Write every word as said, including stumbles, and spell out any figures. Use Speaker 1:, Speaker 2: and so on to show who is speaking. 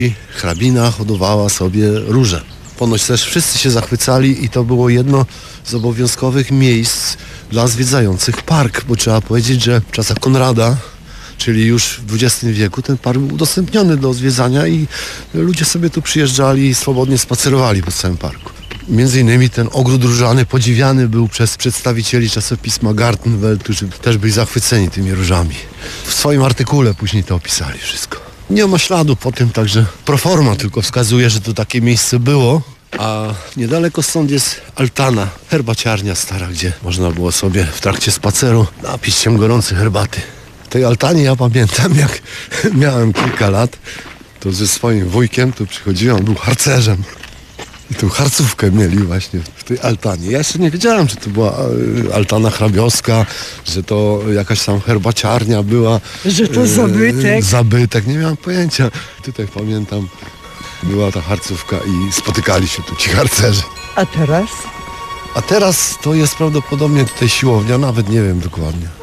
Speaker 1: I hrabina hodowała sobie róże. Ponoć też wszyscy się zachwycali i to było jedno z obowiązkowych miejsc dla zwiedzających park, bo trzeba powiedzieć, że w czasach Konrada, czyli już w dwudziestym wieku, ten park był udostępniony do zwiedzania i ludzie sobie tu przyjeżdżali i swobodnie spacerowali po całym parku. Między innymi ten ogród różany podziwiany był przez przedstawicieli czasopisma Gartenwelt, którzy też byli zachwyceni tymi różami. W swoim artykule później to opisali wszystko. Nie ma śladu po tym, także proforma tylko wskazuje, że to takie miejsce było. A niedaleko stąd jest altana, herbaciarnia stara, gdzie można było sobie w trakcie spaceru napić się gorącej herbaty. W tej altanie ja pamiętam, jak miałem kilka lat, to ze swoim wujkiem tu przychodziłem, on był harcerzem. I tu harcówkę mieli właśnie w tej altanie. Ja jeszcze nie wiedziałem, że to była altana hrabiowska, że to jakaś tam herbaciarnia była.
Speaker 2: Że to zabytek.
Speaker 1: E, zabytek, nie miałem pojęcia. Tutaj pamiętam, była ta harcówka i spotykali się tu ci harcerze.
Speaker 2: A teraz?
Speaker 1: A teraz to jest prawdopodobnie tutaj siłownia, nawet nie wiem dokładnie.